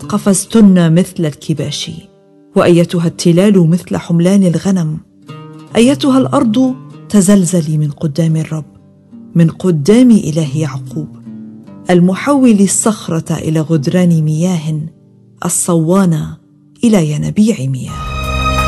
قفزتن مثل الكباش، وأيتها التلال مثل حملان الغنم. أيتها الأرض تزلزلي من قدام الرب، من قدام إله يعقوب، المحول الصخرة إلى غدران مياه، الصوان إلى ينابيع مياه.